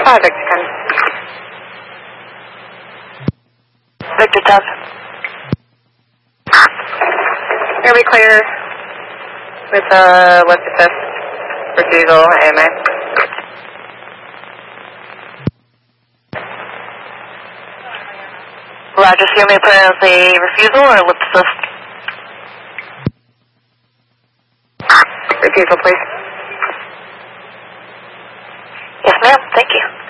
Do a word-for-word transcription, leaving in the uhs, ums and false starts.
five, Victor ten. Victor ten. Here we clear with uh, what's the fifth? Refusal, A M A. Roger, see me put as a refusal or lip assist? Refusal, please. Yes, ma'am. Thank you.